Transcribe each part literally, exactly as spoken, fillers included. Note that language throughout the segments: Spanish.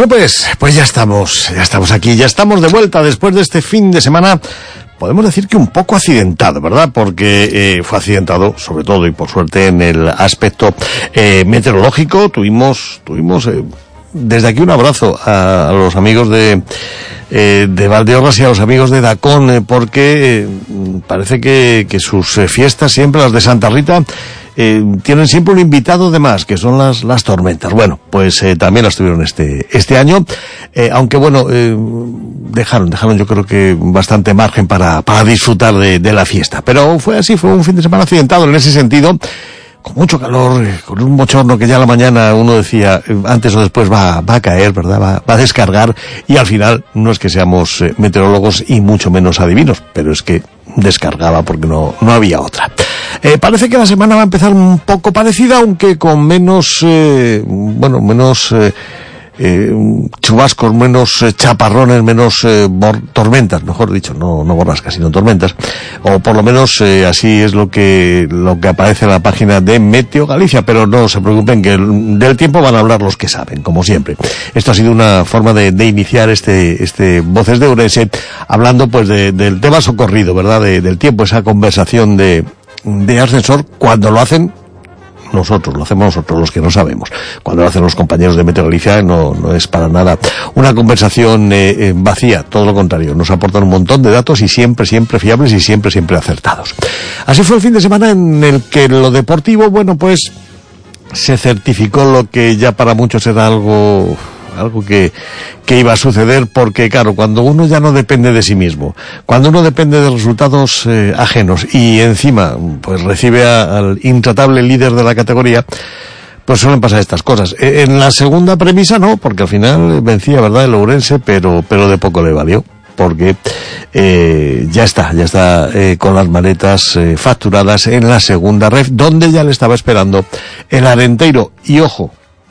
Bueno, pues, pues ya estamos, ya estamos aquí, ya estamos de vuelta después de este fin de semana. Podemos decir que un poco accidentado, ¿verdad? Porque eh, fue accidentado, sobre todo y por suerte, en el aspecto eh, meteorológico. Tuvimos, tuvimos eh, desde aquí un abrazo a, a los amigos de eh, de Valdeorras y a los amigos de Dacón, eh, porque eh, parece que, que sus eh, fiestas, siempre las de Santa Rita, Eh, tienen siempre un invitado de más, que son las las tormentas. Bueno, pues eh, también las tuvieron este este año, eh, aunque bueno, eh, dejaron, dejaron yo creo que bastante margen para para disfrutar de, de la fiesta. Pero fue así, fue un fin de semana accidentado en ese sentido, con mucho calor, eh, con un bochorno que ya a la mañana uno decía, eh, antes o después va, va a caer, ¿verdad? Va, va a descargar, y al final no es que seamos eh, meteorólogos y mucho menos adivinos, pero es que descargaba porque no, no había otra. Eh, parece que la semana va a empezar un poco parecida, aunque con menos, eh, bueno, menos eh, eh, chubascos, menos eh, chaparrones, menos eh, bor- tormentas, mejor dicho, no, no borrascas, sino tormentas, o por lo menos eh, así es lo que lo que aparece en la página de Meteo Galicia, pero no se preocupen que el, del tiempo van a hablar los que saben, como siempre. Esto ha sido una forma de, de iniciar este este Voces de Ourense, hablando pues de, del tema socorrido, ¿verdad? De, del tiempo, esa conversación de de ascensor, cuando lo hacen nosotros, lo hacemos nosotros los que no sabemos. Cuando lo hacen los compañeros de Meteo Galicia no, no es para nada una conversación eh, eh, vacía, todo lo contrario, nos aportan un montón de datos y siempre, siempre fiables y siempre, siempre acertados. Así fue el fin de semana en el que lo deportivo, bueno, pues se certificó lo que ya para muchos era algo algo que, que iba a suceder, porque claro, cuando uno ya no depende de sí mismo, cuando uno depende de resultados eh, ajenos y encima pues recibe a, al intratable líder de la categoría, pues suelen pasar estas cosas. Eh, en la segunda premisa no, porque al final vencía, ¿verdad?, el Ourense, pero, pero de poco le valió, porque eh, ya está, ya está eh, con las maletas eh, facturadas en la segunda ref, donde ya le estaba esperando el Arenteiro, y ojo,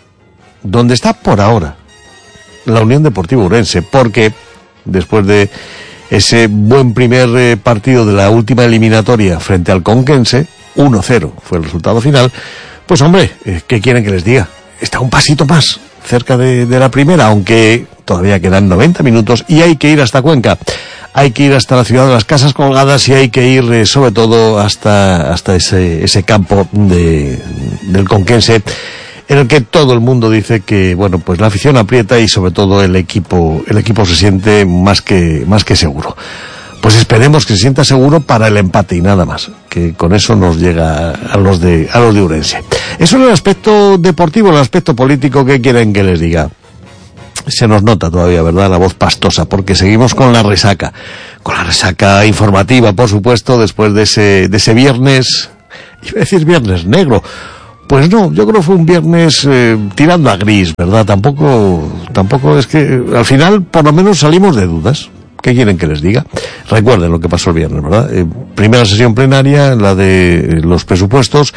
donde está por ahora la Unión Deportiva Ourense, porque después de ese buen primer eh, partido de la última eliminatoria frente al Conquense, uno cero fue el resultado final, pues hombre, eh, ¿qué quieren que les diga? Está un pasito más cerca de, de la primera, aunque todavía quedan noventa minutos y hay que ir hasta Cuenca, hay que ir hasta la ciudad de las Casas Colgadas y hay que ir eh, sobre todo hasta hasta ese ese campo de del Conquense, en el que todo el mundo dice que, bueno, pues la afición aprieta y sobre todo el equipo, el equipo se siente más que, más que seguro. Pues esperemos que se sienta seguro para el empate y nada más, que con eso nos llega a los de, a los de Ourense. Eso en el aspecto deportivo. En el aspecto político, ¿qué quieren que les diga? Se nos nota todavía, ¿verdad?, la voz pastosa, porque seguimos con la resaca, con la resaca informativa, por supuesto, después de ese, de ese viernes, iba a decir viernes negro. Pues no, yo creo que fue un viernes eh, tirando a gris, ¿verdad? Tampoco, tampoco es que, al final, por lo menos salimos de dudas. ¿Qué quieren que les diga? Recuerden lo que pasó el viernes, ¿verdad? Eh, primera sesión plenaria, la de los presupuestos,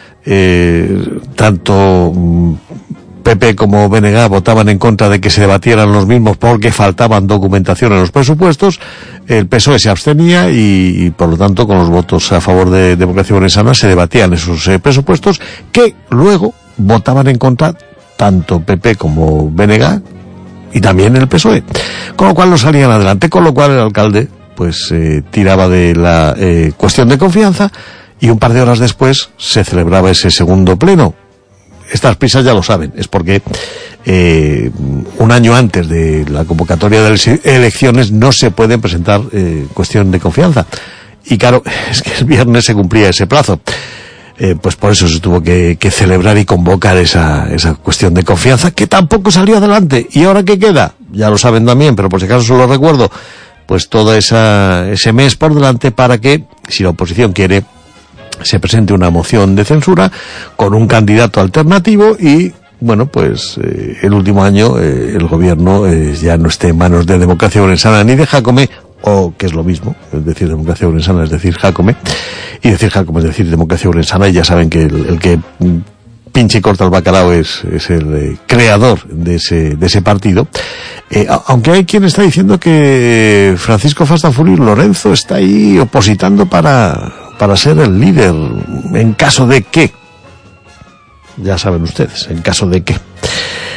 eh, tanto P P como B N G votaban en contra de que se debatieran los mismos porque faltaban documentación en los presupuestos. El P S O E se abstenía y, y por lo tanto, con los votos a favor de Democracia Ourense se debatían esos eh, presupuestos, que luego votaban en contra tanto P P como B N G y también el P S O E, con lo cual no salían adelante, con lo cual el alcalde pues eh, tiraba de la eh, cuestión de confianza, y un par de horas después se celebraba ese segundo pleno. Estas prisas ya lo saben, es porque eh, un año antes de la convocatoria de las elecciones no se pueden presentar eh, cuestión de confianza. Y claro, es que el viernes se cumplía ese plazo. Eh, pues por eso se tuvo que, que celebrar y convocar esa, esa cuestión de confianza, que tampoco salió adelante. ¿Y ahora qué queda? Ya lo saben también, pero por si acaso solo recuerdo, pues todo esa, ese mes por delante para que, si la oposición quiere, se presente una moción de censura con un candidato alternativo y, bueno, pues eh, el último año eh, el gobierno eh, ya no esté en manos de Democracia Ourense ni de Jácome, o que es lo mismo, es decir, Democracia Ourense es decir Jácome, y decir Jácome es decir Democracia Ourense, y ya saben que el, el que pinche y corta el bacalao es, es el eh, creador de ese, de ese partido. Eh, aunque hay quien está diciendo que Francisco Fastafuri Lorenzo está ahí opositando para para ser el líder, en caso de que, ya saben ustedes, en caso de que.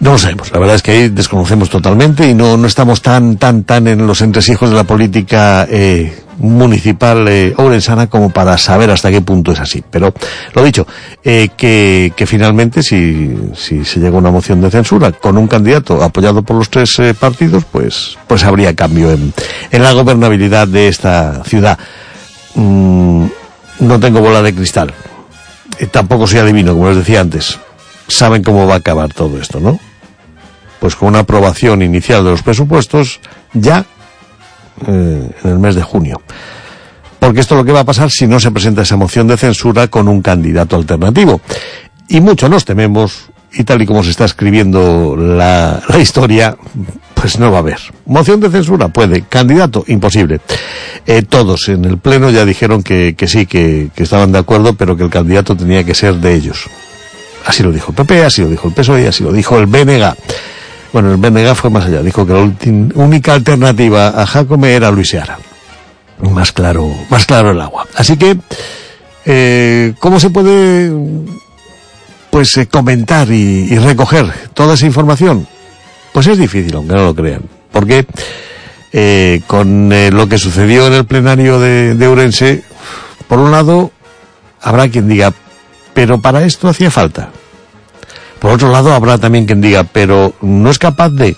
No lo sabemos, la verdad es que ahí desconocemos totalmente y no, no estamos tan, tan, tan en los entresijos de la política eh, municipal eh, ourensana como para saber hasta qué punto es así. Pero, lo dicho, eh, que, que finalmente si, si se llega a una moción de censura con un candidato apoyado por los tres eh, partidos, pues, pues habría cambio en, en la gobernabilidad de esta ciudad. Mm, no tengo bola de cristal, eh, tampoco soy adivino, como les decía antes. Saben cómo va a acabar todo esto, ¿no? Pues con una aprobación inicial de los presupuestos ya eh, en el mes de junio. Porque esto es lo que va a pasar si no se presenta esa moción de censura con un candidato alternativo. Y mucho nos tememos, y tal y como se está escribiendo la, la historia, pues no va a haber. Moción de censura puede, candidato imposible. Eh, todos en el pleno ya dijeron que, que sí, que, que estaban de acuerdo, pero que el candidato tenía que ser de ellos. Así lo dijo el P P, así lo dijo el P S O E, así lo dijo el B N G. Bueno, el B N G fue más allá, dijo que la ultim, única alternativa a Jácome era Luis Seara. Más claro, más claro el agua. Así que, eh, ¿cómo se puede, pues, eh, comentar y, y recoger toda esa información? Pues es difícil, aunque no lo crean. Porque, eh, con eh, lo que sucedió en el plenario de, de Ourense, por un lado, habrá quien diga, pero para esto hacía falta. Por otro lado, habrá también quien diga, pero no es capaz de.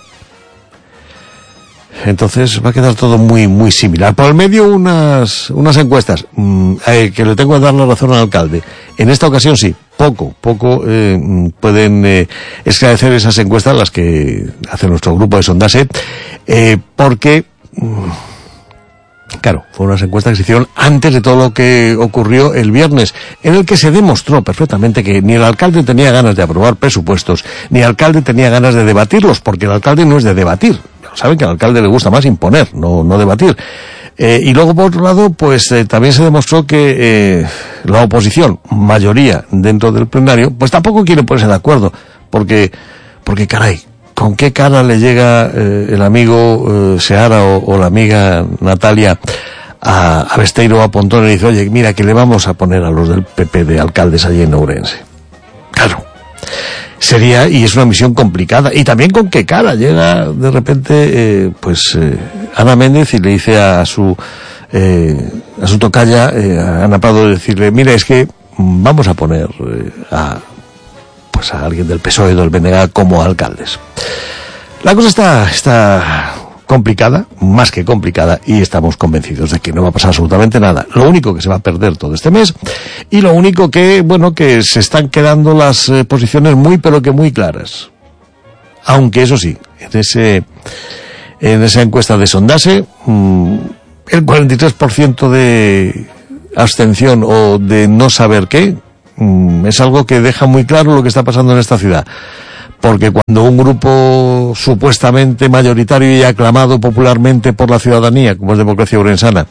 Entonces va a quedar todo muy muy similar. Por el medio, unas unas encuestas, mmm, eh, que le tengo que dar la razón al alcalde. En esta ocasión sí, poco, poco eh, pueden eh, esclarecer esas encuestas, las que hace nuestro grupo de sondaje, eh, porque... Mmm, Claro, fueron unas encuestas que se hicieron antes de todo lo que ocurrió el viernes, en el que se demostró perfectamente que ni el alcalde tenía ganas de aprobar presupuestos, ni el alcalde tenía ganas de debatirlos, porque el alcalde no es de debatir. Saben que al alcalde le gusta más imponer, no, no debatir. Eh, y luego, por otro lado, pues eh, también se demostró que eh, la oposición, mayoría dentro del plenario, pues tampoco quiere ponerse de acuerdo, porque, porque caray, ¿con qué cara le llega eh, el amigo eh, Seara o, o la amiga Natalia a, a Besteiro o a Pontón y dice, oye, mira, que le vamos a poner a los del P P de alcaldes allí en Ourense? Claro, sería, y es una misión complicada. Y también con qué cara llega de repente, eh, pues, eh, Ana Méndez y le dice a su, eh, a su tocaya, eh, a Ana Prado, decirle, mira, es que vamos a poner eh, a... pues a alguien del P S O E o del B N G como alcaldes. La cosa está, está complicada, más que complicada, y estamos convencidos de que no va a pasar absolutamente nada. Lo único que se va a perder todo este mes, y lo único que, bueno, que se están quedando las eh, posiciones muy, pero que muy claras. Aunque eso sí, en ese, en esa encuesta de sondase, mmm, el cuarenta y tres por ciento de abstención o de no saber qué, es algo que deja muy claro lo que está pasando en esta ciudad. Porque cuando un grupo supuestamente mayoritario y aclamado popularmente por la ciudadanía, como es Democracia Ourensana,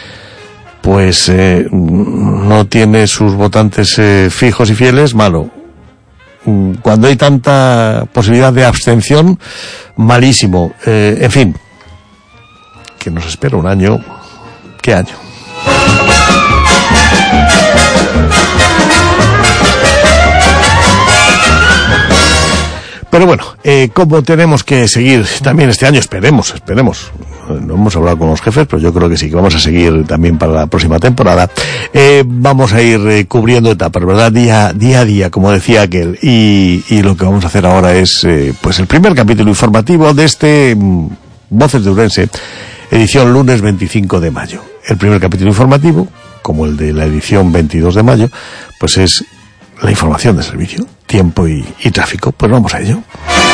pues eh, no tiene sus votantes eh, fijos y fieles, malo. Cuando hay tanta posibilidad de abstención, malísimo. Eh, en fin, que nos espera un año. ¿Qué año? Pero bueno, eh, como tenemos que seguir también este año, esperemos, esperemos, no hemos hablado con los jefes, pero yo creo que sí, que vamos a seguir también para la próxima temporada, eh, vamos a ir eh, cubriendo etapas, ¿verdad? Día, día a día, como decía aquel, y, y lo que vamos a hacer ahora es, eh, pues el primer capítulo informativo de este mm, Voces de Ourense, edición lunes veinticinco de mayo. El primer capítulo informativo, como el de la edición veintidós de mayo, pues es la información de servicio, tiempo y, y tráfico. Pues vamos a ello.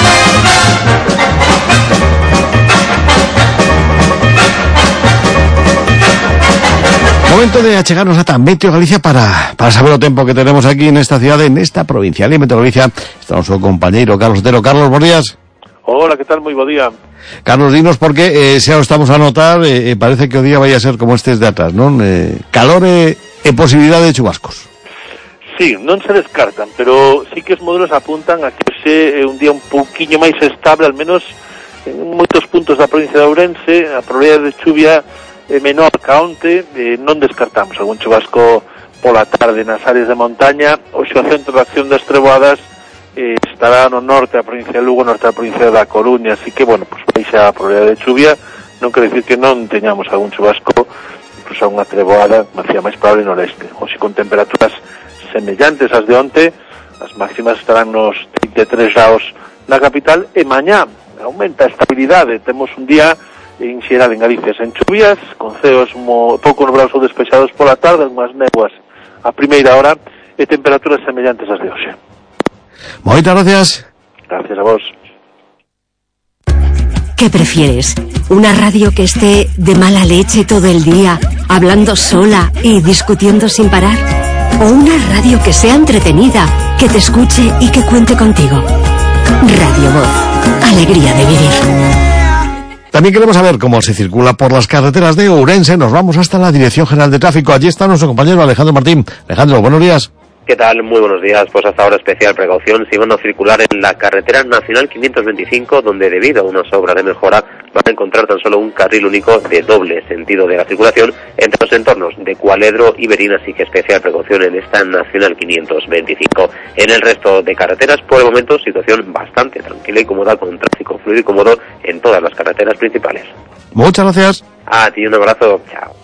Momento de achegarnos a Meteo Galicia para, para saber el tiempo que tenemos aquí en esta ciudad, en esta provincia de Meteo Galicia. Está nuestro compañero Carlos Otero. Carlos, buenos días. Hola, ¿qué tal? Muy buen día. Carlos, dinos porque eh, xa o estamos a notar, eh, parece que o día vai a ser como estes de atrás, non? Eh, calor e, e posibilidade de chubascos. Sí, non se descartan, pero sí que os modelos apuntan a que se é un día un pouquiño máis estable, al menos en moitos puntos da provincia de Ourense. A probabilidade de chuvia é menor que onte, eh, non descartamos algún chubasco pola tarde nas áreas de montaña. Hoxe o centro de acción das treboadas eh, estará no norte da provincia de Lugo, norte da provincia da Coruña, así que, bueno, pues baixa a probabilidade de chuvia, non quere dicir que non teñamos algún chubasco, incluso unha treboada, como decía, máis probable no leste. Hoxe con temperaturas semellantes ás de onte, as máximas estarán nos trinta e tres graus na capital, e mañá aumenta a estabilidade, temos un día en xeral en Galicia sen chuvias, con ceos mo, pouco nublados ou despechados pola tarde, unhas néboas a primeira hora, e temperaturas semellantes ás de hoxe. Moitas gracias. Gracias a vos. ¿Qué prefieres? ¿Una radio que esté de mala leche todo el día, hablando sola y discutiendo sin parar? ¿O una radio que sea entretenida, que te escuche y que cuente contigo? Radio Voz. Alegría de vivir. También queremos saber cómo se circula por las carreteras de Ourense. Nos vamos hasta la Dirección General de Tráfico. Allí está nuestro compañero Alejandro Martín. Alejandro, buenos días. ¿Qué tal? Muy buenos días. Pues hasta ahora especial precaución si van a circular en la carretera nacional quinientos veinticinco, donde debido a unas obras de mejora van a encontrar tan solo un carril único de doble sentido de la circulación entre los entornos de Cualedro y Berín, así que especial precaución en esta nacional quinientos veinticinco. En el resto de carreteras, por el momento, situación bastante tranquila y cómoda, con tráfico fluido y cómodo en todas las carreteras principales. Muchas gracias. A ti un abrazo. Chao.